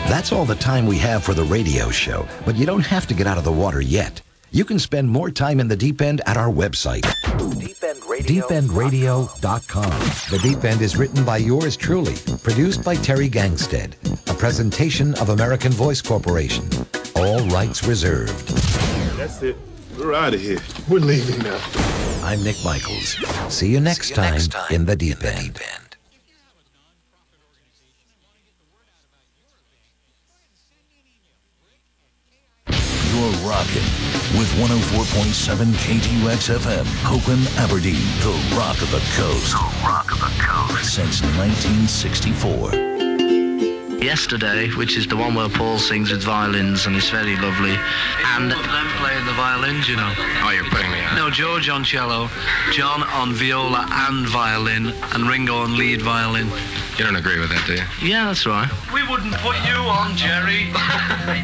That's all the time we have for the radio show, but you don't have to get out of the water yet. You can spend more time in the deep end at our website, deependradio.com. The Deep End is written by yours truly, produced by Terry Gangstead, a presentation of American Voice Corporation. All rights reserved. That's it. We're out of here. We're leaving now. I'm Nick Michaels. See you next time in the Deep End. You're rocking with 104.7 KTUX FM, Hopen, Aberdeen, the rock of the coast. The rock of the coast. Since 1964. Yesterday, which is the one where Paul sings with violins, and it's very lovely. And them playing the violins, you know. Oh, you're putting me on. No, George on cello, John on viola and violin, and Ringo on lead violin. You don't agree with that, do you? Yeah, that's right. We wouldn't put you on, Jerry.